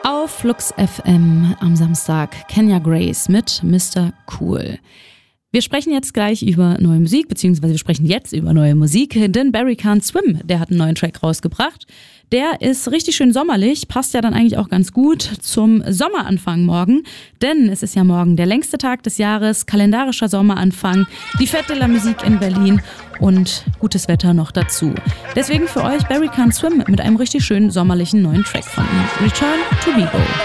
Auf Flux FM am Samstag Kenya Grace mit Mr. Cool. Wir sprechen jetzt gleich über neue Musik, beziehungsweise wir sprechen jetzt über neue Musik, denn Barry Can't Swim, der hat einen neuen Track rausgebracht. Der ist richtig schön sommerlich, passt ja dann eigentlich auch ganz gut zum Sommeranfang morgen, denn es ist ja morgen der längste Tag des Jahres, kalendarischer Sommeranfang, die Fête de la Musique in Berlin und gutes Wetter noch dazu. Deswegen für euch Barry Can't Swim mit einem richtig schönen sommerlichen neuen Track von ihm, Return to Bebo.